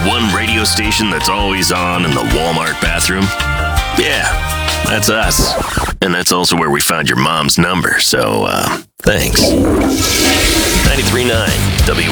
one radio station that's always on in the Walmart bathroom? Yeah, that's us. And that's also where we found your mom's number, so, thanks. 93.9 WA.